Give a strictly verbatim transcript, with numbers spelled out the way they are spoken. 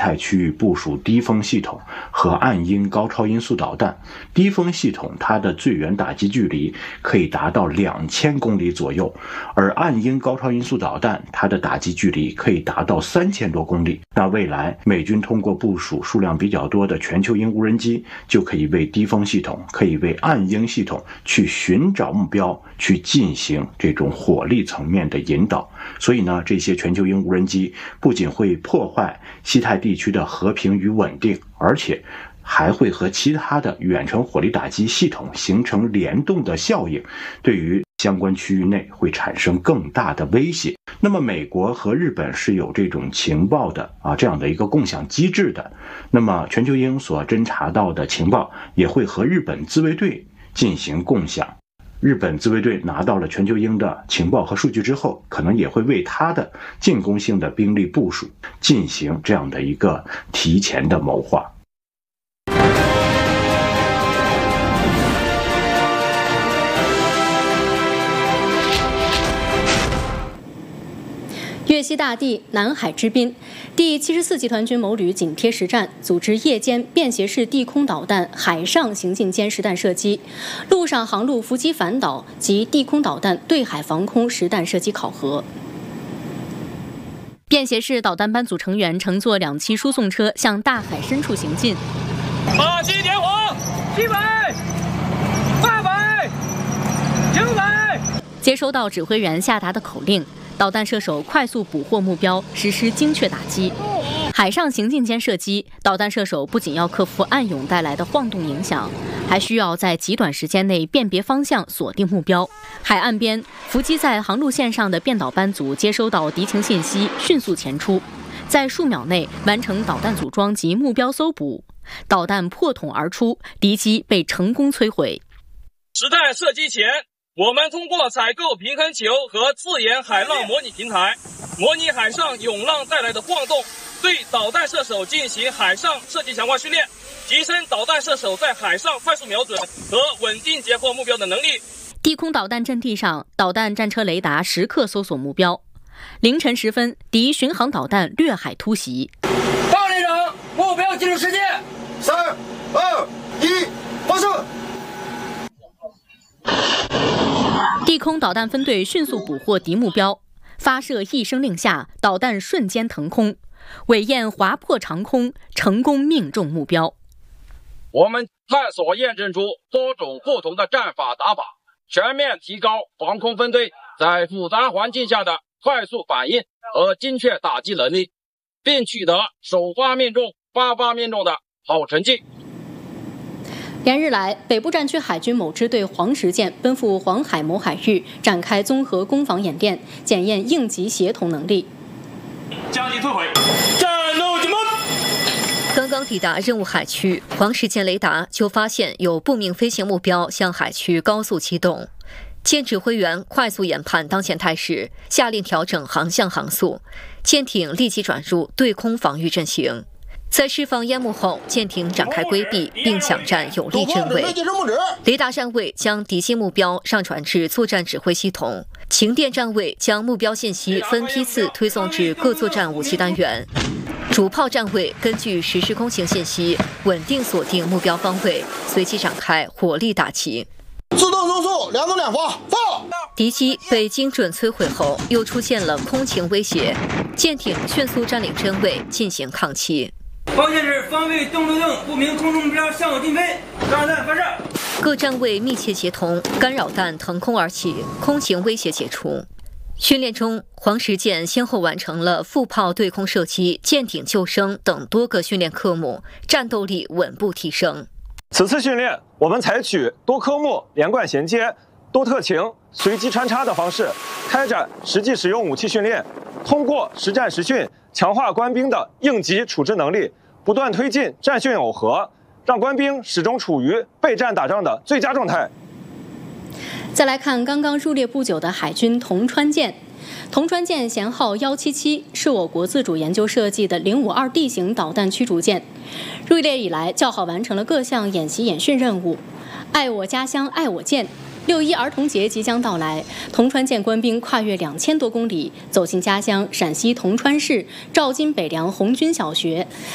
太区域部署低风系统和暗鹰高超音速导弹。低风系统它的最远打击距离可以达到两千公里左右，而暗鹰高超音速导弹它的打击距离可以达到三千多公里。那未来美军通过部署数量比较多的全球鹰无人机，就可以为低风系统，可以为暗鹰系统去寻找目标，去进行这种火力层面的引导。所以呢，这些全球鹰无人机不仅会破坏西太地区的和平与稳定，而且还会和其他的远程火力打击系统形成联动的效应，对于相关区域内会产生更大的威胁。那么美国和日本是有这种情报的啊，这样的一个共享机制的。那么全球鹰所侦查到的情报也会和日本自卫队进行共享。日本自卫队拿到了全球鹰的情报和数据之后，可能也会为他的进攻性的兵力部署进行这样的一个提前的谋划。 粤西大地，南海之滨，第七十四集团军某旅紧贴实战，组织夜间便携式地空导弹海上行进间实弹射击，陆上航路伏击反导及地空导弹对海防空实弹射击考核。便携式导弹班组成员乘坐两栖输送车向大海深处行进。 八七点火，七百，八百，九百。 接收到指挥员下达的口令，导弹射手快速捕获目标，实施精确打击。海上行进间射击，导弹射手不仅要克服暗涌带来的晃动影响，还需要在极短时间内辨别方向，锁定目标。海岸边，伏击在航路线上的变导班组接收到敌情信息，迅速前出，在数秒内完成导弹组装及目标搜捕。导弹破筒而出，敌机被成功摧毁。 实弹射击前，我们通过采购平衡球和自研海浪模拟平台，模拟海上涌浪带来的晃动，对导弹射手进行海上射击强化训练，提升导弹射手在海上快速瞄准和稳定截获目标的能力。 地空导弹阵地上，导弹战车雷达时刻搜索目标。凌晨时分，敌巡航导弹掠海突袭。 报连长，目标进入世界。 三、二、一，发射！ 地空导弹分队迅速捕获敌目标，发射一声令下，导弹瞬间腾空，尾焰划破长空，成功命中目标。 我们探索验证出多种不同的战法打法，全面提高防空分队在复杂环境下的快速反应和精确打击能力，并取得首发命中、发发命中的好成绩。 连日来，北部战区海军某支队黄石舰奔赴黄海某海域，展开综合攻防演练，检验应急协同能力。 加急退回，战斗进攻。 刚刚抵达任务海区，黄石舰雷达就发现有不明飞行目标向海区高速机动。舰指挥员快速研判当前态势，下令调整航向航速，舰艇立即转入对空防御阵型。在释放烟幕后，舰艇展开规避，并抢占有利阵位。雷达站位将敌机目标上传至作战指挥系统，情电站位将目标信息分批次推送至各作战武器单元。主炮站位根据实时空情信息，稳定锁定目标方位，随即展开火力打击。 自动中速，两走两发，放！ 敌机被精准摧毁后，又出现了空情威胁，舰艇迅速占领阵位进行抗击。 方向是方位动动动，不明空中目标向我进飞，炸弹发射。 各站位密切协同，干扰弹腾空而起，空情威胁解除。训练中，黄石舰先后完成了副炮对空射击、舰艇救生等多个训练科目，战斗力稳步提升。 此次训练，我们采取多科目连贯衔接、多特情随机穿插的方式，开展实际使用武器训练，通过实战实训强化官兵的应急处置能力，不断推进战训耦合，让官兵始终处于备战打仗的最佳状态。 再来看刚刚入列不久的海军铜川舰。铜川舰舷号一七七，是我国自主研究设计的零五二 D 型导弹驱逐舰。入列以来，较好完成了各项演习演训任务。爱我家乡，爱我舰。六一儿童节即将到来，铜川舰官兵跨越两千多公里，走进家乡陕西铜川市赵金北梁红军小学，